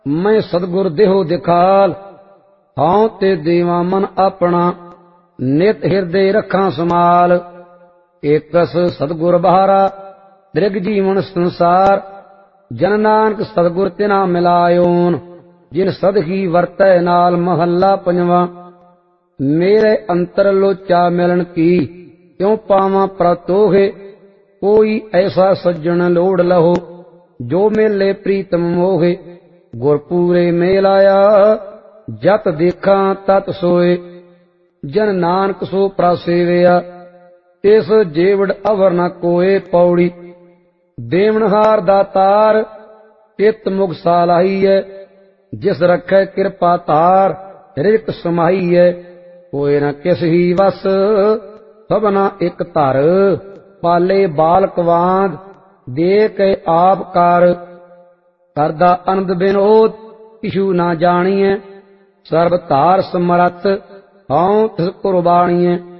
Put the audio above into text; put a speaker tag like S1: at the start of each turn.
S1: मैं सतगुर देहो दिखाल, हां ते देवा मन अपना, नित हृदय रखा समाल। एकस सतगुर बहारा, दृग जीवन संसार, जन नानक सतगुर तिना मिलायोन, जिन सदही वरतै नाल। महला पंजवा। मेरे अंतर लोचा मिलन की, क्यों पावा प्रतोहे, कोई ऐसा सज्जन लोड़ लहो, जो मेले प्रीतम मोहे। गुरपूरे मेल आया, जत देखा तत सोए, जन नानक सो प्रासेविया, तिस जेवड़ अवर न कोए। पौड़ी। देवनहार दातार, चित मुख सालाही है, जिस रखै कृपा तार, रिक्त समाही है। कोई न किस ही वस, सबना एक धर, पाले बालक वांग, दे के आप कार। करदा आनंद बिनोद, किछु ना जानिए, सर्ब धार समरथ, हऊं तिस कुर्बानिए।